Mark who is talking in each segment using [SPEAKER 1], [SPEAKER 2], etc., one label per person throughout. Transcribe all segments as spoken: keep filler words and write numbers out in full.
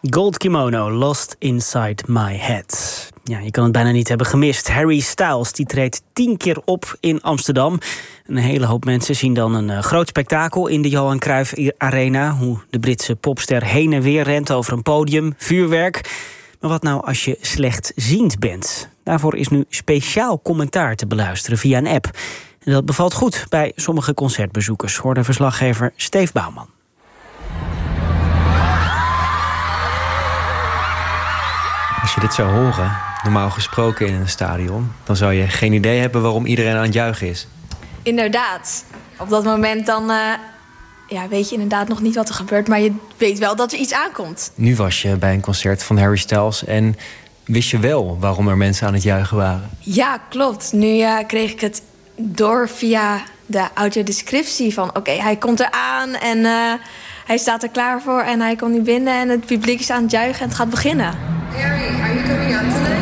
[SPEAKER 1] Gold Kimono, Lost Inside My Head. Ja, je kan het bijna niet hebben gemist. Harry Styles die treedt tien keer op in Amsterdam. Een hele hoop mensen zien dan een uh, groot spektakel in de Johan Cruijff Arena. Hoe de Britse popster heen en weer rent over een podium, vuurwerk. Maar wat nou als je slechtziend bent? Daarvoor is nu speciaal commentaar te beluisteren via een app. En dat bevalt goed bij sommige concertbezoekers, hoorde verslaggever Steve Bouwman.
[SPEAKER 2] Als je dit zou horen, normaal gesproken in een stadion, dan zou je geen idee hebben waarom iedereen aan het juichen is.
[SPEAKER 3] Inderdaad. Op dat moment dan uh, ja, weet je inderdaad nog niet wat er gebeurt, maar je weet wel dat er iets aankomt.
[SPEAKER 2] Nu was je bij een concert van Harry Styles en wist je wel waarom er mensen aan het juichen waren?
[SPEAKER 3] Ja, klopt. Nu uh, kreeg ik het door via de audiodescriptie van oké, okay, hij komt eraan en uh, hij staat er klaar voor en hij komt nu binnen en het publiek is aan het juichen en het gaat beginnen.
[SPEAKER 4] Harry, are you coming out today?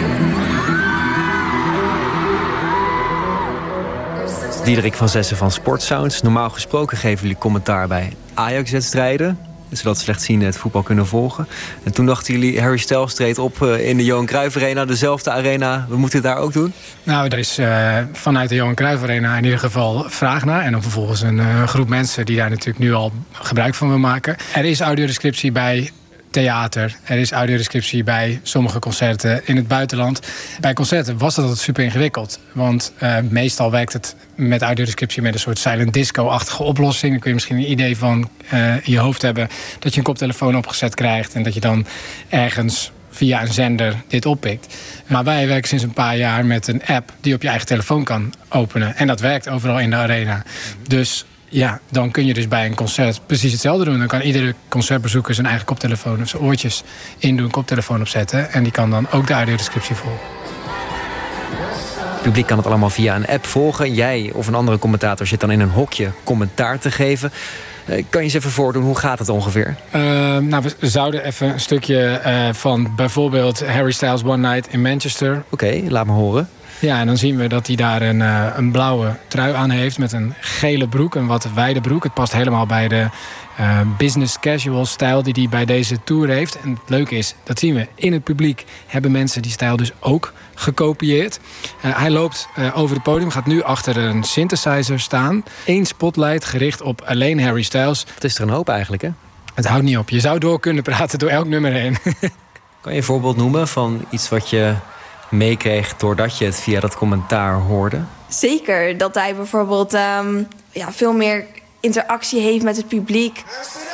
[SPEAKER 2] Diederik van Zessen van Sportsounds. Normaal gesproken geven jullie commentaar bij Ajax-wedstrijden, zodat slechtzienden het voetbal kunnen volgen. En toen dachten jullie, Harry Styles treedt op in de Johan Cruijff Arena, dezelfde arena. We moeten het daar ook doen?
[SPEAKER 5] Nou, er is uh, vanuit de Johan Cruijff Arena in ieder geval vraag naar. En dan vervolgens een uh, groep mensen die daar natuurlijk nu al gebruik van wil maken. Er is audiodescriptie bij theater. Er is audiodescriptie bij sommige concerten in het buitenland. Bij concerten was dat altijd super ingewikkeld. Want uh, meestal werkt het met audiodescriptie met een soort silent disco-achtige oplossing. Dan kun je misschien een idee van uh, in je hoofd hebben dat je een koptelefoon opgezet krijgt en dat je dan ergens via een zender dit oppikt. Maar wij werken sinds een paar jaar met een app die op je eigen telefoon kan openen. En dat werkt overal in de arena. Dus ja, dan kun je dus bij een concert precies hetzelfde doen. Dan kan iedere concertbezoeker zijn eigen koptelefoon of zijn oortjes indoen, koptelefoon opzetten. En die kan dan ook de audiodescriptie volgen.
[SPEAKER 2] Het publiek kan het allemaal via een app volgen. Jij of een andere commentator zit dan in een hokje commentaar te geven. Kan je eens even voordoen, hoe gaat het ongeveer?
[SPEAKER 5] Uh, nou, we zouden even een stukje uh, van bijvoorbeeld Harry Styles One Night in Manchester.
[SPEAKER 2] Oké, okay, laat me horen.
[SPEAKER 5] Ja, en dan zien we dat hij daar een, uh, een blauwe trui aan heeft met een gele broek, een wat wijde broek. Het past helemaal bij de uh, business casual stijl die hij bij deze tour heeft. En het leuke is, dat zien we in het publiek, hebben mensen die stijl dus ook gekopieerd. Uh, hij loopt uh, over het podium, gaat nu achter een synthesizer staan. Eén spotlight gericht op alleen Harry Styles.
[SPEAKER 2] Het is er een hoop eigenlijk, hè?
[SPEAKER 5] Het houdt niet op. Je zou door kunnen praten door elk nummer heen.
[SPEAKER 2] Kan je een voorbeeld noemen van iets wat je meekreeg doordat je het via dat commentaar hoorde?
[SPEAKER 3] Zeker, dat hij bijvoorbeeld um, ja, veel meer interactie heeft met het publiek.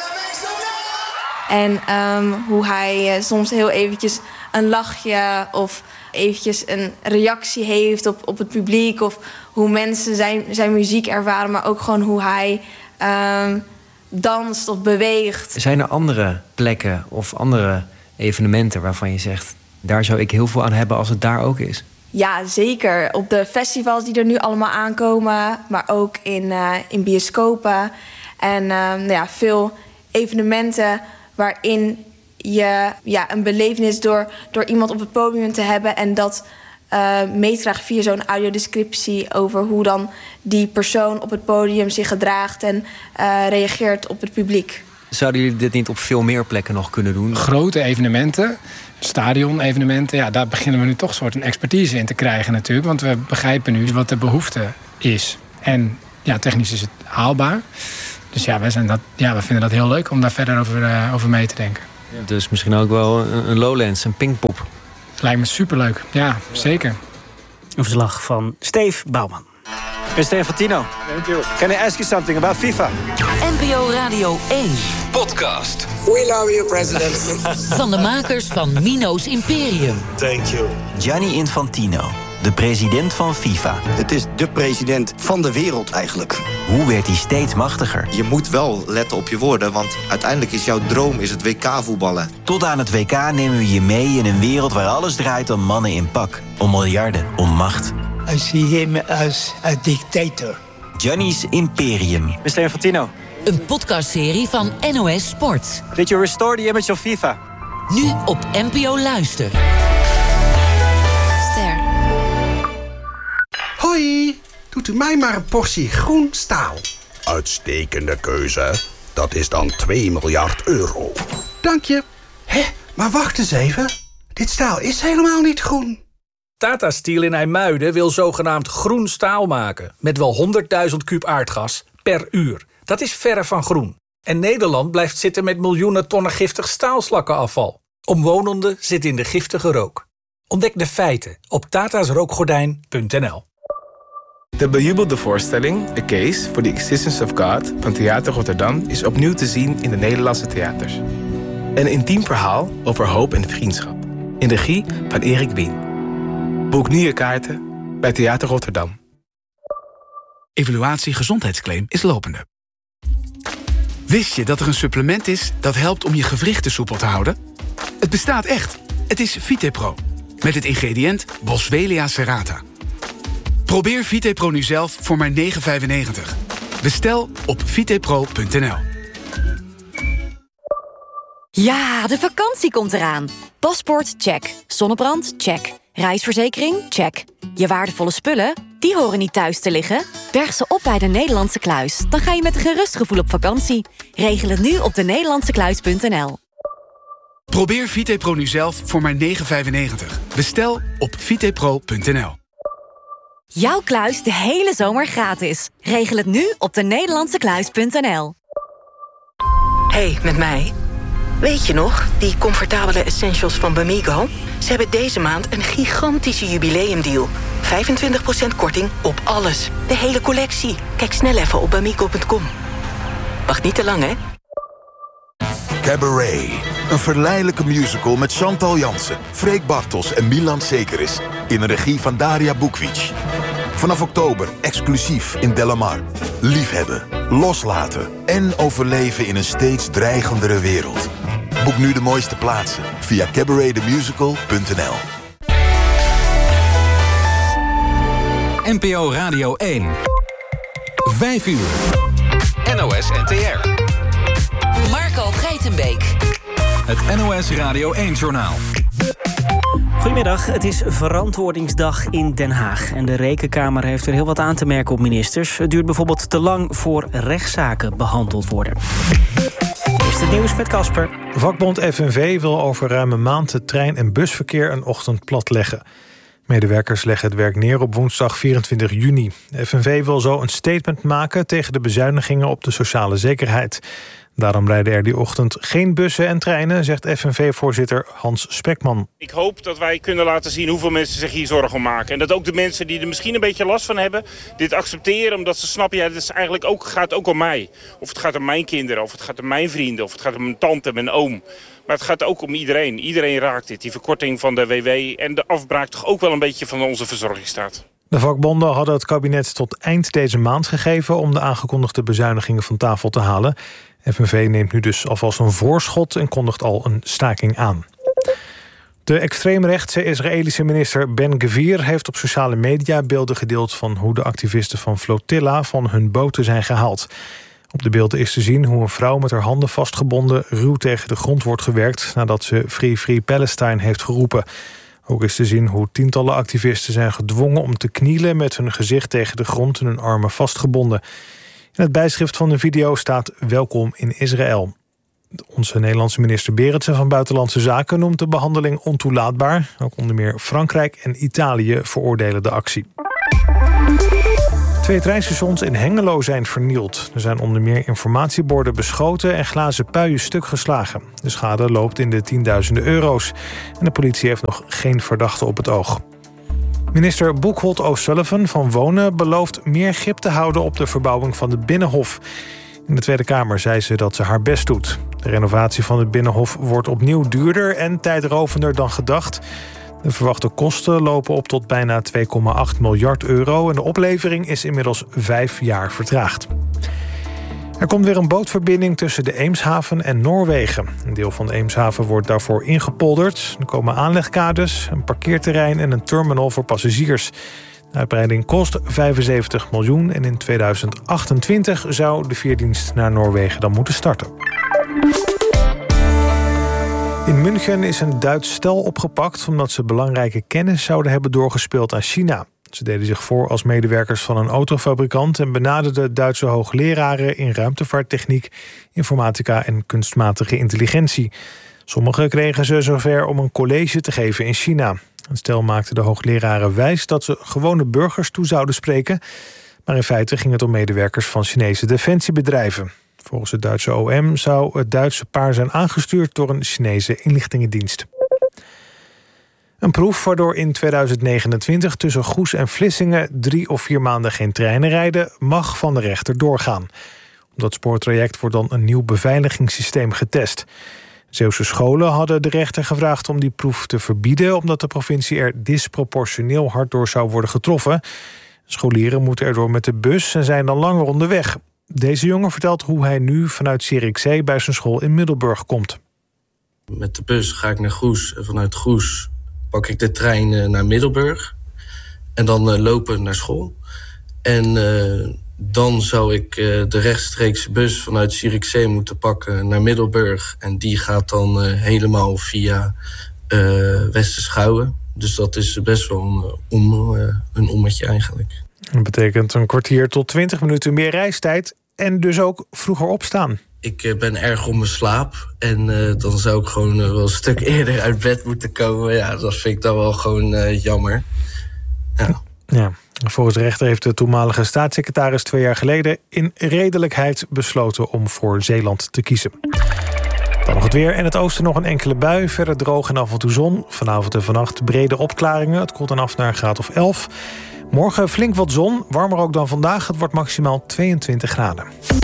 [SPEAKER 3] En um, hoe hij uh, soms heel eventjes een lachje of eventjes een reactie heeft op, op het publiek. Of hoe mensen zijn, zijn muziek ervaren, maar ook gewoon hoe hij um, danst of beweegt.
[SPEAKER 2] Zijn er andere plekken of andere evenementen waarvan je zegt, daar zou ik heel veel aan hebben als het daar ook is?
[SPEAKER 3] Ja, zeker. Op de festivals die er nu allemaal aankomen, maar ook in, uh, in bioscopen. En uh, nou ja, veel evenementen waarin je ja, een belevenis door, door iemand op het podium te hebben en dat uh, meekrijgt via zo'n audiodescriptie over hoe dan die persoon op het podium zich gedraagt en uh, reageert op het publiek.
[SPEAKER 2] Zouden jullie dit niet op veel meer plekken nog kunnen doen?
[SPEAKER 5] Grote evenementen, stadion-evenementen, ja, daar beginnen we nu toch een soort een expertise in te krijgen natuurlijk. Want we begrijpen nu wat de behoefte is. En ja, technisch is het haalbaar. Dus ja, wij zijn dat, ja, we vinden dat heel leuk om daar verder over, uh, over mee te denken.
[SPEAKER 2] Ja. Dus misschien ook wel een, een Lowlands, een Pinkpop.
[SPEAKER 5] Lijkt me superleuk, ja, zeker.
[SPEAKER 1] Een verslag van Steve Bouwman.
[SPEAKER 6] mister Infantino, thank you. Can I ask you something about FIFA?
[SPEAKER 7] N P O Radio één.
[SPEAKER 8] Podcast.
[SPEAKER 9] We love you, president.
[SPEAKER 7] Van de makers van Mino's Imperium.
[SPEAKER 9] Thank you.
[SPEAKER 10] Gianni Infantino, de president van FIFA.
[SPEAKER 11] Het is de president van de wereld eigenlijk.
[SPEAKER 10] Hoe werd hij steeds machtiger?
[SPEAKER 12] Je moet wel letten op je woorden, want uiteindelijk is jouw droom is het W K-voetballen.
[SPEAKER 10] Tot aan het W K nemen we je mee in een wereld waar alles draait om mannen in pak. Om miljarden, om macht.
[SPEAKER 13] I see him as a dictator.
[SPEAKER 10] Gianni's Imperium.
[SPEAKER 6] mister Infantino.
[SPEAKER 7] Een podcastserie van N O S Sport.
[SPEAKER 6] Did you restore the image of FIFA?
[SPEAKER 7] Nu op N P O Luister.
[SPEAKER 3] Ster.
[SPEAKER 14] Hoi, doet u mij maar een portie groen staal.
[SPEAKER 15] Uitstekende keuze. Dat is dan twee miljard euro.
[SPEAKER 14] Dank je. Hé, Maar wacht eens even. Dit staal is helemaal niet groen.
[SPEAKER 8] Tata Steel in IJmuiden wil zogenaamd groen staal maken. Met wel honderdduizend kuub aardgas per uur. Dat is verre van groen. En Nederland blijft zitten met miljoenen tonnen giftig staalslakkenafval. Omwonenden zitten in de giftige rook. Ontdek de feiten op tatasrookgordijn punt n l.
[SPEAKER 9] De bejubelde voorstelling A Case for the Existence of God van Theater Rotterdam is opnieuw te zien in de Nederlandse theaters. Een intiem verhaal over hoop en vriendschap. In de regie van Erik Wien. Boek nu je kaarten bij Theater Rotterdam.
[SPEAKER 15] Evaluatie gezondheidsclaim is lopende. Wist je dat er een supplement is dat helpt om je gewrichten soepel te houden? Het bestaat echt. Het is VitePro. Met het ingrediënt Boswellia serrata. Probeer VitePro nu zelf voor maar negen vijfennegentig. Bestel op vitepro punt n l.
[SPEAKER 16] Ja, de vakantie komt eraan. Paspoort, check. Zonnebrand, check. Reisverzekering, check. Je waardevolle spullen, die horen niet thuis te liggen. Berg ze op bij de Nederlandse Kluis. Dan ga je met een gerust gevoel op vakantie. Regel het nu op de nederlandse kluis punt n l.
[SPEAKER 15] Probeer VitePro nu zelf voor maar negen vijfennegentig. Bestel op vitepro punt n l.
[SPEAKER 16] Jouw kluis de hele zomer gratis. Regel het nu op de nederlandse kluis punt n l.
[SPEAKER 17] Hey, met mij. Weet je nog, die comfortabele essentials van Bamigo? Ze hebben deze maand een gigantische jubileumdeal. vijfentwintig procent korting op alles. De hele collectie. Kijk snel even op bamigo punt com. Wacht niet te lang, hè?
[SPEAKER 18] Cabaret. Een verleidelijke musical met Chantal Jansen, Freek Bartels en Milan Sekeris. In de regie van Daria Bukvic. Vanaf oktober exclusief in Delamar. Liefhebben, loslaten en overleven in een steeds dreigendere wereld. Boek nu de mooiste plaatsen via cabaret the musical punt n l.
[SPEAKER 19] N P O Radio één. Vijf uur. N O S N T R.
[SPEAKER 7] Marco Geitenbeek.
[SPEAKER 19] Het N O S Radio één-journaal.
[SPEAKER 1] Goedemiddag, het is verantwoordingsdag in Den Haag. En de Rekenkamer heeft er heel wat aan te merken op ministers. Het duurt bijvoorbeeld te lang voor rechtszaken behandeld worden. Is het nieuws met Casper.
[SPEAKER 20] Vakbond F N V wil over ruim een maand het trein- en busverkeer een ochtend platleggen. Medewerkers leggen het werk neer op woensdag vierentwintig juni. De F N V wil zo een statement maken tegen de bezuinigingen op de sociale zekerheid. Daarom rijden er die ochtend geen bussen en treinen, zegt F N V-voorzitter Hans Spekman.
[SPEAKER 21] Ik hoop dat wij kunnen laten zien hoeveel mensen zich hier zorgen om maken. En dat ook de mensen die er misschien een beetje last van hebben, dit accepteren. Omdat ze snappen, ja, het is eigenlijk ook, gaat ook om mij. Of het gaat om mijn kinderen, of het gaat om mijn vrienden, of het gaat om mijn tante, mijn oom. Maar het gaat ook om iedereen. Iedereen raakt dit. Die verkorting van de W W en de afbraak toch ook wel een beetje van onze verzorgingsstaat.
[SPEAKER 20] De vakbonden hadden het kabinet tot eind deze maand gegeven om de aangekondigde bezuinigingen van tafel te halen. F N V neemt nu dus alvast een voorschot en kondigt al een staking aan. De extreemrechtse Israëlische minister Ben-Gvir heeft op sociale media beelden gedeeld van hoe de activisten van Flotilla van hun boten zijn gehaald. Op de beelden is te zien hoe een vrouw met haar handen vastgebonden ruw tegen de grond wordt gewerkt nadat ze Free Free Palestine heeft geroepen. Ook is te zien hoe tientallen activisten zijn gedwongen om te knielen met hun gezicht tegen de grond en hun armen vastgebonden. In het bijschrift van de video staat welkom in Israël. Onze Nederlandse minister Berendsen van Buitenlandse Zaken noemt de behandeling ontoelaatbaar. Ook onder meer Frankrijk en Italië veroordelen de actie. Twee treinstations in Hengelo zijn vernield. Er zijn onder meer informatieborden beschoten en glazen puien stuk geslagen. De schade loopt in de tienduizenden euro's. En de politie heeft nog geen verdachte op het oog. Minister Boekholt O'Sullivan van Wonen belooft meer grip te houden op de verbouwing van het Binnenhof. In de Tweede Kamer zei ze dat ze haar best doet. De renovatie van het Binnenhof wordt opnieuw duurder en tijdrovender dan gedacht. De verwachte kosten lopen op tot bijna twee komma acht miljard euro... en de oplevering is inmiddels vijf jaar vertraagd. Er komt weer een bootverbinding tussen de Eemshaven en Noorwegen. Een deel van de Eemshaven wordt daarvoor ingepolderd. Er komen aanlegkades, een parkeerterrein en een terminal voor passagiers. De uitbreiding kost vijfenzeventig miljoen... en in tweeduizend achtentwintig zou de veerdienst naar Noorwegen dan moeten starten. In München is een Duits stel opgepakt omdat ze belangrijke kennis zouden hebben doorgespeeld aan China. Ze deden zich voor als medewerkers van een autofabrikant en benaderden Duitse hoogleraren in ruimtevaarttechniek, informatica en kunstmatige intelligentie. Sommigen kregen ze zover om een college te geven in China. Het stel maakte de hoogleraren wijs dat ze gewone burgers toe zouden spreken. Maar in feite ging het om medewerkers van Chinese defensiebedrijven. Volgens het Duitse O M zou het Duitse paar zijn aangestuurd door een Chinese inlichtingendienst. Een proef waardoor in tweeduizend negenentwintig tussen Goes en Vlissingen drie of vier maanden geen treinen rijden, mag van de rechter doorgaan. Op dat spoortraject wordt dan een nieuw beveiligingssysteem getest. Zeeuwse scholen hadden de rechter gevraagd om die proef te verbieden, omdat de provincie er disproportioneel hard door zou worden getroffen. Scholieren moeten erdoor met de bus en zijn dan langer onderweg. Deze jongen vertelt hoe hij nu vanuit Zierikzee bij zijn school in Middelburg komt.
[SPEAKER 4] Met de bus ga ik naar Goes en vanuit Goes pak ik de trein naar Middelburg. En dan uh, lopen naar school. En uh, dan zou ik uh, de rechtstreekse bus vanuit Zierikzee moeten pakken naar Middelburg. En die gaat dan uh, helemaal via uh, Westerschouwen. Dus dat is best wel een, om, uh, een ommetje eigenlijk.
[SPEAKER 20] Dat betekent een kwartier tot twintig minuten meer reistijd en dus ook vroeger opstaan.
[SPEAKER 4] Ik uh, ben erg om mijn slaap en uh, dan zou ik gewoon uh, wel een stuk eerder uit bed moeten komen. Ja, dat vind ik dan wel gewoon uh, jammer. Ja.
[SPEAKER 20] Ja. Volgens de rechter heeft de toenmalige staatssecretaris twee jaar geleden in redelijkheid besloten om voor Zeeland te kiezen. Dan nog het weer. In het oosten nog een enkele bui. Verder droog en af en toe zon. Vanavond en vannacht brede opklaringen. Het koelt dan af naar een graad of elf. Morgen flink wat zon. Warmer ook dan vandaag. Het wordt maximaal tweeëntwintig graden.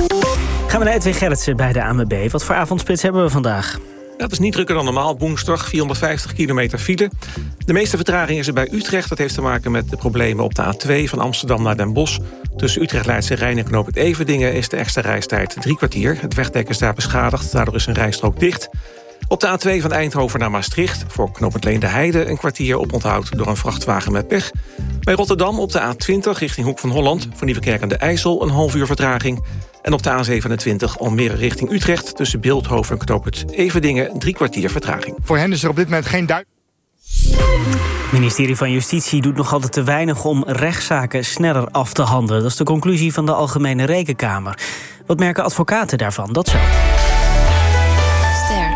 [SPEAKER 1] Gaan we naar Edwin Gerritsen bij de A N W B. Wat voor avondspits hebben we vandaag?
[SPEAKER 22] Dat is niet drukker dan normaal. Woensdag vierhonderdvijftig kilometer file. De meeste vertraging is er bij Utrecht. Dat heeft te maken met de problemen op de A twee van Amsterdam naar Den Bosch. Tussen Utrecht, Leidse Rijn en knooppunt Everdingen is de extra reistijd drie kwartier. Het wegdek is daar beschadigd, daardoor is een rijstrook dicht. Op de A twee van Eindhoven naar Maastricht voor knooppunt Leende Heide een kwartier oponthoud door een vrachtwagen met pech. Bij Rotterdam op de A twintig richting Hoek van Holland voor Nieuwekerk aan de IJssel een half uur vertraging. En op de A zevenentwintig Almere richting Utrecht tussen Bilthoven en knooppunt Everdingen drie kwartier vertraging.
[SPEAKER 23] Voor hen is er op dit moment geen duidelijk.
[SPEAKER 1] Het ministerie van Justitie doet nog altijd te weinig om rechtszaken sneller af te handelen. Dat is de conclusie van de Algemene Rekenkamer. Wat merken advocaten daarvan? Dat zo.
[SPEAKER 24] Ster.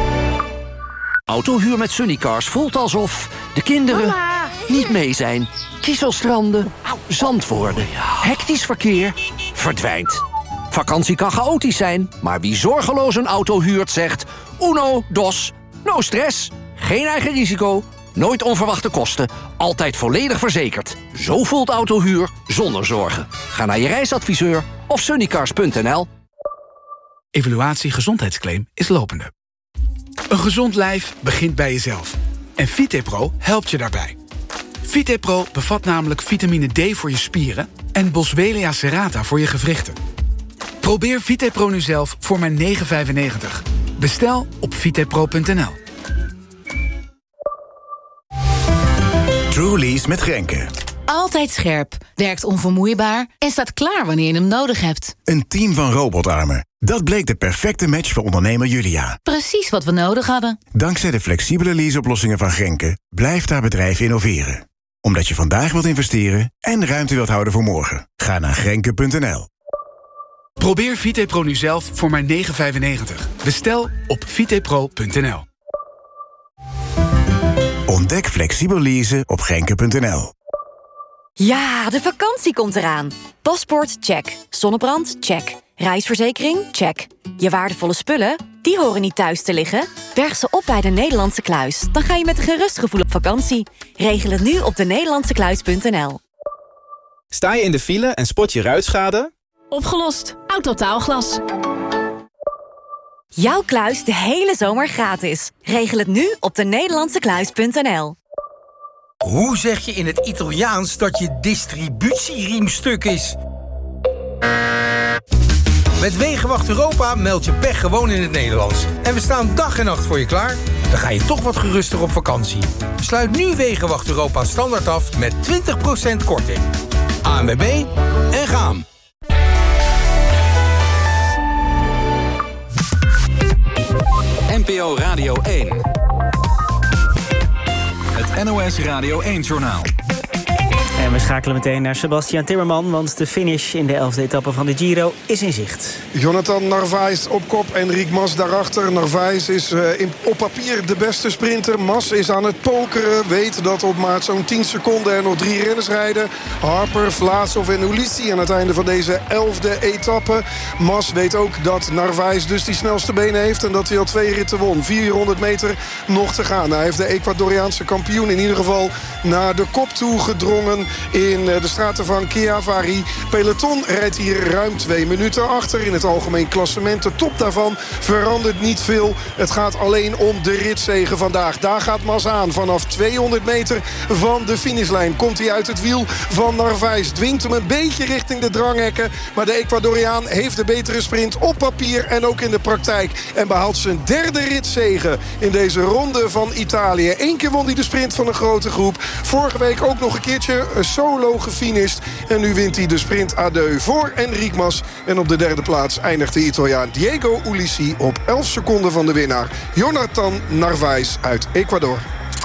[SPEAKER 25] Autohuur met Sunnycars voelt alsof de kinderen Mama. niet mee zijn. Kieselstranden, zand worden, hectisch verkeer verdwijnt. Vakantie kan chaotisch zijn, maar wie zorgeloos een auto huurt zegt uno, dos, no stress, geen eigen risico, nooit onverwachte kosten, altijd volledig verzekerd. Zo voelt autohuur zonder zorgen. Ga naar je reisadviseur of sunnycars punt n l.
[SPEAKER 15] Evaluatie gezondheidsclaim is lopende. Een gezond lijf begint bij jezelf. En Vitepro helpt je daarbij. Vitepro bevat namelijk vitamine D voor je spieren en Boswellia serrata voor je gewrichten. Probeer Vitepro nu zelf voor maar negen vijfennegentig. Bestel op vitepro punt n l.
[SPEAKER 26] Truly's met Grenke.
[SPEAKER 27] Altijd scherp, werkt onvermoeibaar en staat klaar wanneer je hem nodig hebt.
[SPEAKER 26] Een team van robotarmen. Dat bleek de perfecte match voor ondernemer Julia.
[SPEAKER 27] Precies wat we nodig hadden.
[SPEAKER 26] Dankzij de flexibele leaseoplossingen van Grenke blijft haar bedrijf innoveren. Omdat je vandaag wilt investeren en ruimte wilt houden voor morgen. Ga naar grenke punt n l.
[SPEAKER 15] Probeer Vitepro nu zelf voor maar negen vijfennegentig. Bestel op vitepro punt n l.
[SPEAKER 26] Ontdek flexibel leasen op grenke punt n l.
[SPEAKER 16] Ja, de vakantie komt eraan. Paspoort, check. Zonnebrand, check. Reisverzekering, check. Je waardevolle spullen, die horen niet thuis te liggen. Berg ze op bij de Nederlandse Kluis. Dan ga je met een gerust gevoel op vakantie. Regel het nu op de nederlandse kluis punt n l.
[SPEAKER 28] Sta je in de file en spot je ruitschade?
[SPEAKER 27] Opgelost. Autotaalglas.
[SPEAKER 16] Jouw kluis de hele zomer gratis. Regel het nu op de nederlandse kluis punt n l.
[SPEAKER 14] Hoe zeg je in het Italiaans dat je distributieriem stuk is? Met Wegenwacht Europa meld je pech gewoon in het Nederlands. En we staan dag en nacht voor je klaar. Dan ga je toch wat geruster op vakantie. Sluit nu Wegenwacht Europa standaard af met twintig procent korting. A N W B en gaan.
[SPEAKER 19] N P O Radio één. Het N O S Radio één-journaal.
[SPEAKER 1] En we schakelen meteen naar Sebastian Timmerman, want de finish in de elfde etappe van de Giro is in zicht.
[SPEAKER 2] Jonathan Narvaez op kop, Enric Mas daarachter. Narvaez is uh, in, op papier de beste sprinter. Mas is aan het pokeren, weet dat op maar zo'n tien seconden er nog drie renners rijden. Harper, Vlasov en Ulissi aan het einde van deze elfde etappe. Mas weet ook dat Narvaez dus die snelste benen heeft en dat hij al twee ritten won. vierhonderd meter nog te gaan. Hij heeft de Ecuadoriaanse kampioen in ieder geval naar de kop toe gedrongen in de straten van Chiavari. Peloton rijdt hier ruim twee minuten achter in het algemeen klassement. De top daarvan verandert niet veel. Het gaat alleen om de ritzege vandaag. Daar gaat Mas aan. Vanaf tweehonderd meter van de finishlijn komt hij uit het wiel van Narvaez. Dwingt hem een beetje richting de dranghekken. Maar de Ecuadoriaan heeft de betere sprint op papier en ook in de praktijk. En behaalt zijn derde ritzege in deze ronde van Italië. Eén keer won hij de sprint van een grote groep. Vorige week ook nog een keertje solo gefinished. En nu wint hij de sprint à deux voor Enric Mas. En op de derde plaats eindigt de Italiaan Diego Ulissi op elf seconden van de winnaar Jonathan Narvaez uit Ecuador.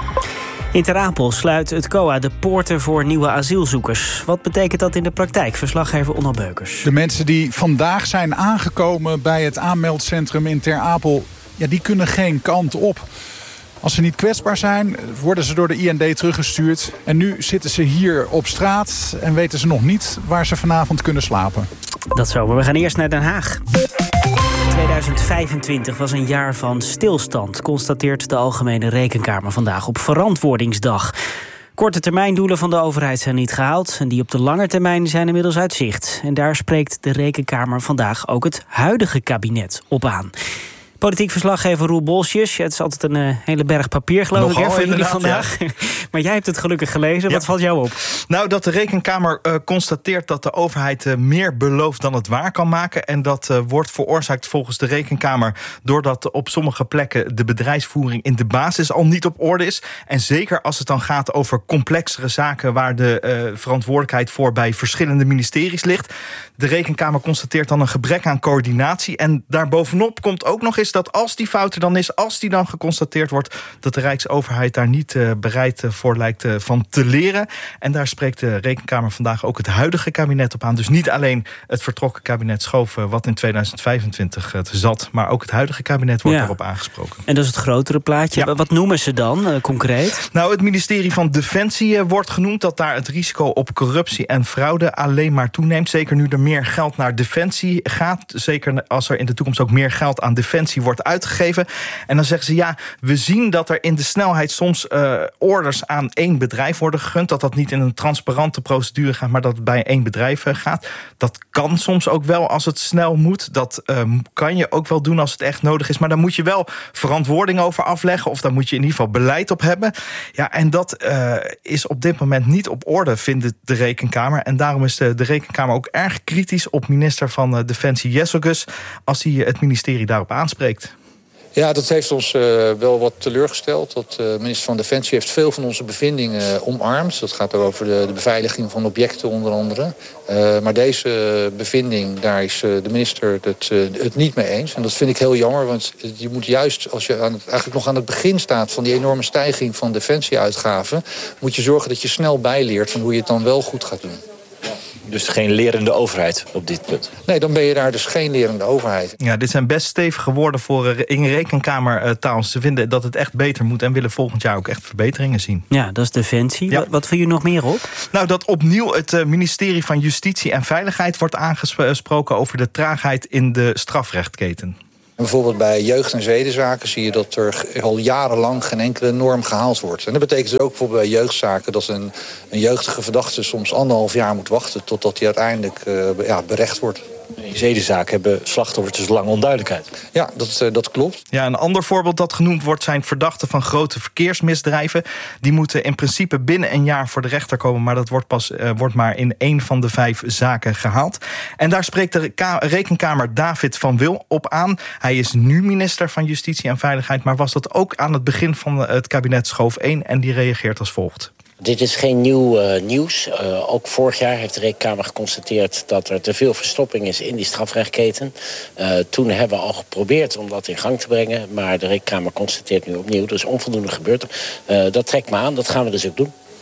[SPEAKER 1] In Ter Apel sluit het C O A de poorten voor nieuwe asielzoekers. Wat betekent dat in de praktijk? Verslaggever Onno Beukers.
[SPEAKER 5] De mensen die vandaag zijn aangekomen bij het aanmeldcentrum in Ter Apel, ja, die kunnen geen kant op. Als ze niet kwetsbaar zijn, worden ze door de I N D teruggestuurd. En nu zitten ze hier op straat en weten ze nog niet waar ze vanavond kunnen slapen.
[SPEAKER 1] Dat zo, maar we gaan eerst naar Den Haag. tweeduizend vijfentwintig was een jaar van stilstand, constateert de Algemene Rekenkamer vandaag op Verantwoordingsdag. Korte termijndoelen van de overheid zijn niet gehaald en die op de lange termijn zijn inmiddels uit zicht. En daar spreekt de Rekenkamer vandaag ook het huidige kabinet op aan. Politiek verslaggever Roel Bolsjes. Het is altijd een uh, hele berg papier, geloof Nogal, ik, hè, voor jullie vandaag. Ja. Maar jij hebt het gelukkig gelezen. Wat ja. valt jou op?
[SPEAKER 6] Nou, dat de Rekenkamer uh, constateert dat de overheid uh, meer belooft dan het waar kan maken. En dat uh, wordt veroorzaakt volgens de Rekenkamer doordat op sommige plekken de bedrijfsvoering in de basis al niet op orde is. En zeker als het dan gaat over complexere zaken waar de uh, verantwoordelijkheid voor bij verschillende ministeries ligt. De Rekenkamer constateert dan een gebrek aan coördinatie. En daarbovenop komt ook nog eens dat als die fout er dan is, als die dan geconstateerd wordt, dat de Rijksoverheid daar niet uh, bereid uh, voor lijkt uh, van te leren. En daar spreekt de Rekenkamer vandaag ook het huidige kabinet op aan. Dus niet alleen het vertrokken kabinet Schoof, uh, wat in tweeduizend vijfentwintig uh, zat, maar ook het huidige kabinet wordt ja. daarop aangesproken.
[SPEAKER 1] En dat is het grotere plaatje. Ja. Wat noemen ze dan uh, concreet?
[SPEAKER 6] Nou, het ministerie van Defensie uh, wordt genoemd, dat daar het risico op corruptie en fraude alleen maar toeneemt. Zeker nu er meer geld naar Defensie gaat. Zeker als er in de toekomst ook meer geld aan Defensie wordt uitgegeven. En dan zeggen ze, ja, we zien dat er in de snelheid soms uh, orders aan één bedrijf worden gegund. Dat dat niet in een transparante procedure gaat, maar dat het bij één bedrijf uh, gaat. Dat kan soms ook wel als het snel moet. Dat uh, kan je ook wel doen als het echt nodig is. Maar dan moet je wel verantwoording over afleggen. Of daar moet je in ieder geval beleid op hebben. Ja, en dat uh, is op dit moment niet op orde, vindt de Rekenkamer. En daarom is de, de Rekenkamer ook erg kritisch op minister van uh, Defensie Jesselgus als hij het ministerie daarop aanspreekt.
[SPEAKER 10] Ja, dat heeft ons uh, wel wat teleurgesteld. Dat de uh, minister van Defensie heeft veel van onze bevindingen uh, omarmd. Dat gaat over de, de beveiliging van objecten onder andere. Uh, maar deze uh, bevinding, daar is uh, de minister het, uh, het niet mee eens. En dat vind ik heel jammer, want je moet juist, als je aan het, eigenlijk nog aan het begin staat van die enorme stijging van defensieuitgaven, moet je zorgen dat je snel bijleert van hoe je het dan wel goed gaat doen.
[SPEAKER 11] Dus geen lerende overheid op dit punt?
[SPEAKER 10] Nee, dan ben je daar dus geen lerende overheid.
[SPEAKER 6] Ja, dit zijn best stevige woorden voor in Rekenkamertaal. Ze vinden dat het echt beter moet en willen volgend jaar ook echt verbeteringen zien.
[SPEAKER 1] Ja, dat is Defensie. Ja. Wat viel je nog meer op?
[SPEAKER 6] Nou, dat opnieuw het ministerie van Justitie en Veiligheid wordt aangesproken over de traagheid in de strafrechtketen.
[SPEAKER 10] Bijvoorbeeld bij jeugd- en zedenzaken zie je dat er al jarenlang geen enkele norm gehaald wordt. En dat betekent dus ook bijvoorbeeld bij jeugdzaken dat een, een jeugdige verdachte soms anderhalf jaar moet wachten totdat hij uiteindelijk uh, ja, berecht wordt.
[SPEAKER 11] In zedenzaken hebben slachtoffers dus lang onduidelijkheid.
[SPEAKER 10] Ja, dat, uh, dat klopt.
[SPEAKER 6] Ja, een ander voorbeeld dat genoemd wordt zijn verdachten van grote verkeersmisdrijven. Die moeten in principe binnen een jaar voor de rechter komen, maar dat wordt pas uh, wordt maar in één van de vijf zaken gehaald. En daar spreekt de Ka- Rekenkamer David van Wil op aan. Hij is nu minister van Justitie en Veiligheid, maar was dat ook aan het begin van het kabinet Schoof één en die reageert als volgt.
[SPEAKER 12] Dit is geen nieuw uh, nieuws. Uh, ook vorig jaar heeft de Rekenkamer geconstateerd dat er te veel verstopping is in die strafrechtketen. Uh, toen hebben we al geprobeerd om dat in gang te brengen, maar de Rekenkamer constateert nu opnieuw, dus onvoldoende gebeurt er. Uh, dat trekt me aan, dat gaan we dus ook doen.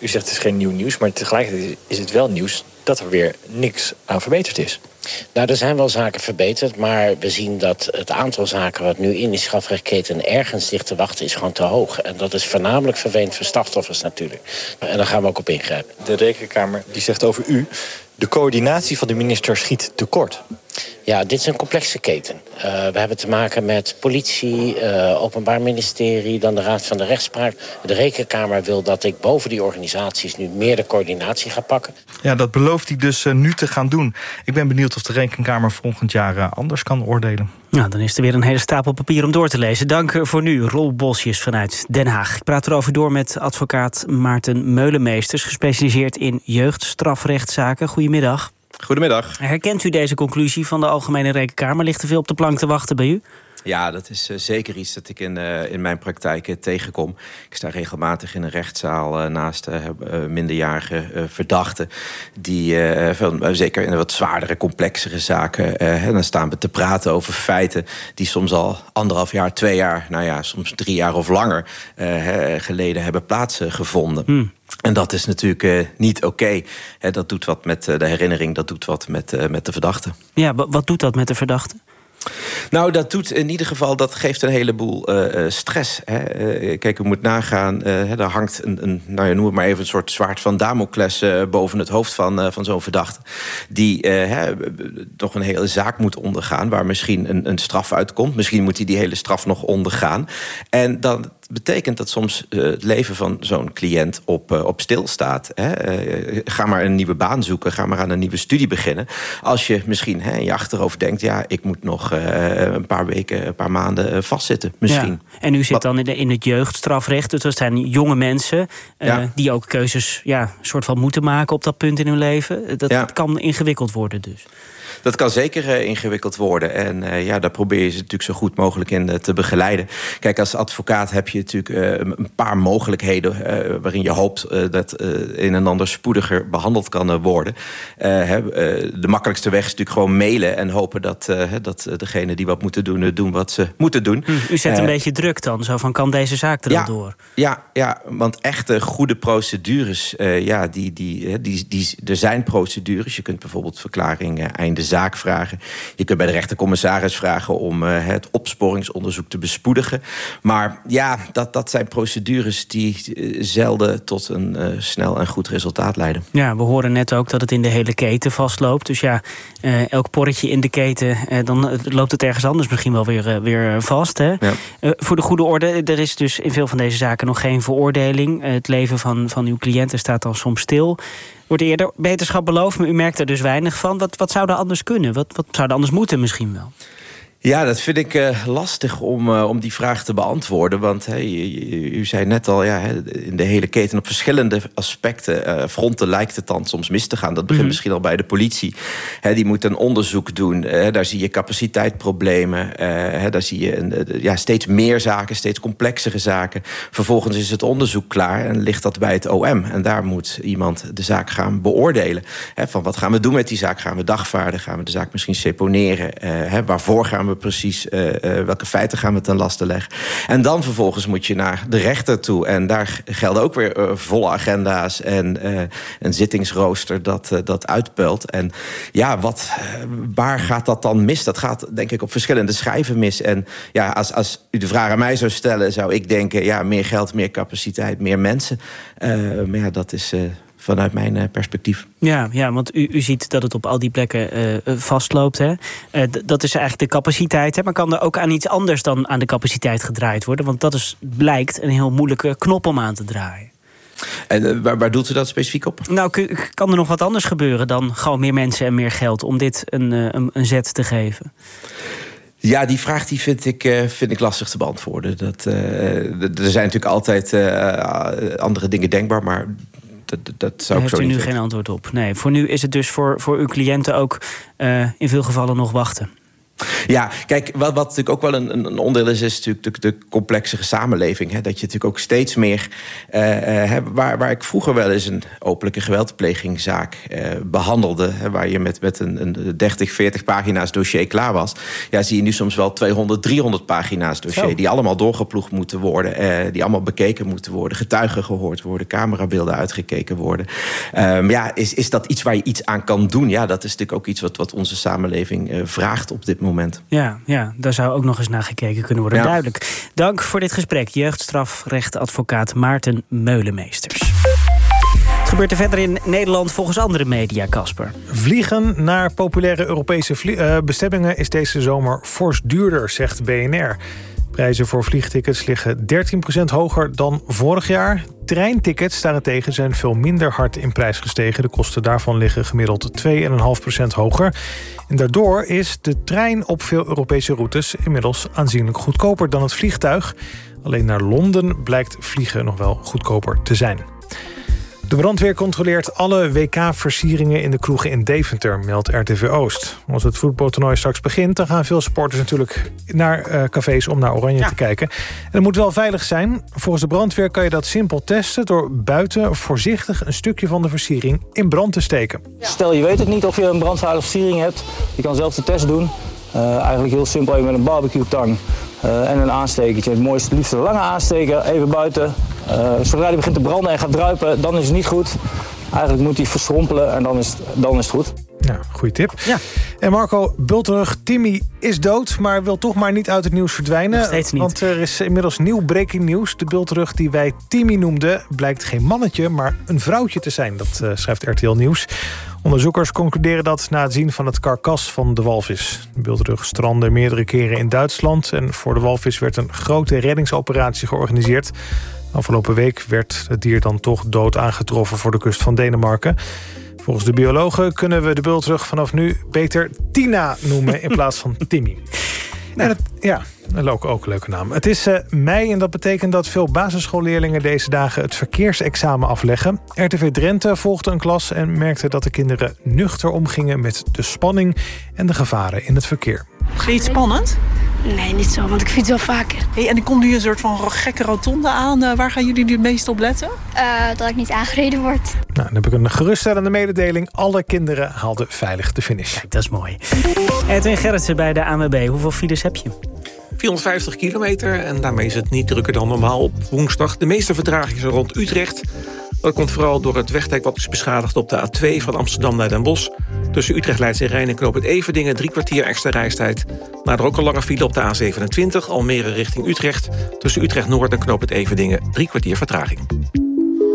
[SPEAKER 11] U zegt het is geen nieuw nieuws, maar tegelijkertijd is het wel nieuws dat er weer niks aan verbeterd is.
[SPEAKER 12] Nou, er zijn wel zaken verbeterd, maar we zien dat het aantal zaken wat nu in die strafrechtketen ergens ligt te wachten is gewoon te hoog. En dat is voornamelijk vervelend voor slachtoffers natuurlijk. En daar gaan we ook op ingrijpen.
[SPEAKER 11] De Rekenkamer die zegt over u, de coördinatie van de minister schiet tekort.
[SPEAKER 12] Ja, dit is een complexe keten. Uh, we hebben te maken met politie, uh, openbaar ministerie, dan de Raad van de Rechtspraak. De Rekenkamer wil dat ik boven die organisaties nu meer de coördinatie ga pakken.
[SPEAKER 6] Ja, dat belooft hij dus uh, nu te gaan doen. Ik ben benieuwd of de Rekenkamer volgend jaar uh, anders kan oordelen.
[SPEAKER 1] Nou, dan is er weer een hele stapel papier om door te lezen. Dank voor nu, Roel Bosjes vanuit Den Haag. Ik praat erover door met advocaat Maarten Meulemeesters, gespecialiseerd in jeugdstrafrechtszaken. Goedemiddag.
[SPEAKER 3] Goedemiddag.
[SPEAKER 1] Herkent u deze conclusie van de Algemene Rekenkamer? Ligt er veel op de plank te wachten bij u?
[SPEAKER 3] Ja, dat is uh, zeker iets dat ik in, uh, in mijn praktijk uh, tegenkom. Ik sta regelmatig in een rechtszaal uh, naast uh, uh, minderjarige uh, verdachten. Die uh, van, uh, zeker in de wat zwaardere, complexere zaken. Uh, en dan staan we te praten over feiten die soms al anderhalf jaar, twee jaar, nou ja, soms drie jaar of langer uh, geleden hebben plaatsgevonden. Hmm. En dat is natuurlijk uh, niet oké. Okay. Dat doet wat met uh, de herinnering, dat doet wat met, uh, met de verdachte.
[SPEAKER 1] Ja, wat doet dat met de verdachte?
[SPEAKER 3] Nou, dat doet in ieder geval, dat geeft een heleboel uh, stress. Hè. Uh, kijk, u moet nagaan, uh, er hangt een, een, nou ja, noem het maar even een soort zwaard van Damocles uh, boven het hoofd van, uh, van zo'n verdachte. Die uh, hè, nog een hele zaak moet ondergaan, waar misschien een, een straf uitkomt. Misschien moet hij die hele straf nog ondergaan. En dan betekent dat soms uh, het leven van zo'n cliënt op, uh, op stil staat. Hè. Uh, ga maar een nieuwe baan zoeken, ga maar aan een nieuwe studie beginnen. Als je misschien hè, in je achterhoofd denkt, ja, ik moet nog uh, een paar weken, een paar maanden uh, vastzitten. Misschien.
[SPEAKER 1] Ja. En u zit dan in, de, in het jeugdstrafrecht. Dus dat zijn jonge mensen uh, ja. die ook keuzes ja, soort van moeten maken op dat punt in hun leven. Dat, ja. dat kan ingewikkeld worden dus.
[SPEAKER 3] Dat kan zeker uh, ingewikkeld worden. En uh, ja, daar probeer je ze natuurlijk zo goed mogelijk in uh, te begeleiden. Kijk, als advocaat heb je natuurlijk uh, een paar mogelijkheden uh, waarin je hoopt uh, dat uh, een en ander spoediger behandeld kan uh, worden. Uh, hè, uh, de makkelijkste weg is natuurlijk gewoon mailen en hopen dat, uh, dat degene die wat moeten doen, uh, doen wat ze moeten doen.
[SPEAKER 1] Hm, u zet een
[SPEAKER 3] uh,
[SPEAKER 1] beetje druk dan, zo van kan deze zaak er
[SPEAKER 3] ja,
[SPEAKER 1] al door?
[SPEAKER 3] Ja, ja, want echte goede procedures, uh, ja, die, die, die, die, er zijn procedures. Je kunt bijvoorbeeld verklaring uh, einde zaak vragen. Je kunt bij de rechtercommissaris vragen om uh, het opsporingsonderzoek te bespoedigen. Maar ja, dat, dat zijn procedures die uh, zelden tot een uh, snel en goed resultaat leiden.
[SPEAKER 1] Ja, we horen net ook dat het in de hele keten vastloopt. Dus ja, uh, elk porretje in de keten, uh, dan uh, loopt het ergens anders misschien wel weer, uh, weer vast. Hè? Ja. Uh, voor de goede orde, er is dus in veel van deze zaken nog geen veroordeling. Uh, het leven van, van uw cliënten staat dan soms stil. Wordt eerder beterschap beloofd, maar u merkt er dus weinig van. Wat, wat zou er anders kunnen? Wat, wat zou er anders moeten misschien wel?
[SPEAKER 3] Ja, dat vind ik uh, lastig om, uh, om die vraag te beantwoorden. Want hey, u, u zei net al, ja, in de hele keten op verschillende aspecten, uh, fronten lijkt het dan soms mis te gaan. Dat begint mm-hmm. misschien al bij de politie. He, die moet een onderzoek doen. Uh, daar zie je capaciteitsproblemen. Uh, he, daar zie je een, uh, ja, steeds meer zaken, steeds complexere zaken. Vervolgens is het onderzoek klaar en ligt dat bij het O M. En daar moet iemand de zaak gaan beoordelen. He, van wat gaan we doen met die zaak? Gaan we dagvaarden? Gaan we de zaak misschien seponeren? Uh, he, waarvoor gaan we precies uh, uh, welke feiten gaan we ten laste leggen. En dan vervolgens moet je naar de rechter toe. En daar gelden ook weer uh, volle agenda's en uh, een zittingsrooster dat, uh, dat uitpeult. En ja, wat, uh, waar gaat dat dan mis? Dat gaat denk ik op verschillende schijven mis. En ja, als, als u de vraag aan mij zou stellen, zou ik denken, ja, meer geld, meer capaciteit, meer mensen. Uh, maar ja, dat is Uh, vanuit mijn uh, perspectief.
[SPEAKER 1] Ja, ja, want u, u ziet dat het op al die plekken uh, vastloopt. Hè? Uh, d- dat is eigenlijk de capaciteit. Hè? Maar kan er ook aan iets anders dan aan de capaciteit gedraaid worden? Want dat is, blijkt een heel moeilijke knop om aan te draaien.
[SPEAKER 3] En uh, waar, waar doet u dat specifiek op?
[SPEAKER 1] Nou, k- kan er nog wat anders gebeuren dan gewoon meer mensen en meer geld om dit een, uh, een, een zet te geven?
[SPEAKER 3] Ja, die vraag die vind, ik, uh, vind ik lastig te beantwoorden. Dat, uh, d- er zijn natuurlijk altijd uh, andere dingen denkbaar, maar Dat, dat zou
[SPEAKER 1] Daar
[SPEAKER 3] ik zo
[SPEAKER 1] heeft u
[SPEAKER 3] niet
[SPEAKER 1] nu
[SPEAKER 3] weten.
[SPEAKER 1] geen antwoord op. Nee, voor nu is het dus voor, voor uw cliënten ook uh, in veel gevallen nog wachten.
[SPEAKER 3] Ja, kijk, wat, wat natuurlijk ook wel een, een onderdeel is, is natuurlijk de, de complexere samenleving. Hè? Dat je natuurlijk ook steeds meer... Uh, uh, waar, waar ik vroeger wel eens een openlijke geweldplegingzaak uh, behandelde, hè, waar je met, met een, een dertig, veertig pagina's dossier klaar was, ja, zie je nu soms wel tweehonderd, driehonderd pagina's dossier, Zo. die allemaal doorgeploegd moeten worden, uh, die allemaal bekeken moeten worden, getuigen gehoord worden, camerabeelden uitgekeken worden. Um, ja, is, is dat iets waar je iets aan kan doen? Ja, dat is natuurlijk ook iets wat, wat onze samenleving uh, vraagt op dit moment.
[SPEAKER 1] Ja, ja, daar zou ook nog eens naar gekeken kunnen worden. Ja. Duidelijk. Dank voor dit gesprek. Jeugdstrafrechtadvocaat Maarten Meulemeesters. Wat gebeurt er verder in Nederland volgens andere media, Casper?
[SPEAKER 20] Vliegen naar populaire Europese vlie- uh, bestemmingen is deze zomer fors duurder, zegt B N R. Prijzen voor vliegtickets liggen dertien procent hoger dan vorig jaar. Treintickets daarentegen zijn veel minder hard in prijs gestegen. De kosten daarvan liggen gemiddeld twee komma vijf procent hoger. En daardoor is de trein op veel Europese routes inmiddels aanzienlijk goedkoper dan het vliegtuig. Alleen naar Londen blijkt vliegen nog wel goedkoper te zijn. De brandweer controleert alle W K-versieringen in de kroegen in Deventer, meldt R T V Oost. Als het voetbaltoernooi straks begint, dan gaan veel sporters natuurlijk naar uh, cafés om naar Oranje ja. te kijken. En het moet wel veilig zijn. Volgens de brandweer kan je dat simpel testen door buiten voorzichtig een stukje van de versiering in brand te steken.
[SPEAKER 7] Stel je weet het niet of je een brandveilige versiering hebt, je kan zelf de test doen. Uh, eigenlijk heel simpel, even met een barbecue-tang uh, en een aanstekertje. Het mooiste, liefst een lange aansteker, even buiten. Uh, zodra die begint te branden en gaat druipen, dan is het niet goed. Eigenlijk moet hij verschrompelen en dan is, dan is het goed.
[SPEAKER 20] Ja, goede tip. Ja. En Marco Bultrug, Timmy is dood, maar wil toch maar niet uit het nieuws verdwijnen.
[SPEAKER 1] Nog steeds niet.
[SPEAKER 20] Want er is inmiddels nieuw breaking nieuws. De Bultrug die wij Timmy noemden, blijkt geen mannetje, maar een vrouwtje te zijn. Dat uh, schrijft R T L Nieuws. Onderzoekers concluderen dat na het zien van het karkas van de walvis. De Bultrug strandde meerdere keren in Duitsland en voor de walvis werd een grote reddingsoperatie georganiseerd. Afgelopen week werd het dier dan toch dood aangetroffen voor de kust van Denemarken. Volgens de biologen kunnen we de Bultrug vanaf nu beter Tina noemen in plaats van Timmy. En het, ja, ook, ook een leuke naam. Het is uh, mei en dat betekent dat veel basisschoolleerlingen deze dagen het verkeersexamen afleggen. R T V Drenthe volgde een klas en merkte dat de kinderen nuchter omgingen met de spanning en de gevaren in het verkeer.
[SPEAKER 8] Vind je het spannend?
[SPEAKER 9] Nee, niet zo, want ik fiets wel vaker.
[SPEAKER 8] Hey, en er komt nu een soort van gekke rotonde aan. Uh, waar gaan jullie nu het meest op letten?
[SPEAKER 9] Uh, dat ik niet aangereden word.
[SPEAKER 20] Nou, dan heb ik een geruststellende mededeling. Alle kinderen haalden veilig de finish.
[SPEAKER 1] Kijk, dat is mooi. Edwin Gerritsen bij de A N W B. Hoeveel files heb je?
[SPEAKER 22] vierhonderdvijftig kilometer en daarmee is het niet drukker dan normaal op woensdag. De meeste vertraging is rond Utrecht. Dat komt vooral door het wegdek wat is beschadigd op de A twee van Amsterdam naar Den Bosch. Tussen Utrecht, Leidse Rijn en Knoop het Everdingen drie kwartier extra reistijd. Maar er ook een lange file op de A zevenentwintig, Almere richting Utrecht. Tussen Utrecht Noord en Knoop het Everdingen drie kwartier vertraging.